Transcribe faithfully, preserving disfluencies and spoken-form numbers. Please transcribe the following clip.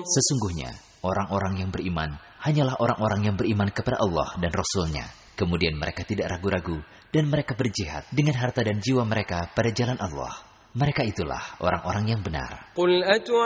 Sesungguhnya orang-orang yang beriman hanyalah orang-orang yang beriman kepada Allah dan Rasul-Nya. Kemudian mereka tidak ragu-ragu dan mereka berjihad dengan harta dan jiwa mereka pada jalan Allah. Mereka itulah orang-orang yang benar.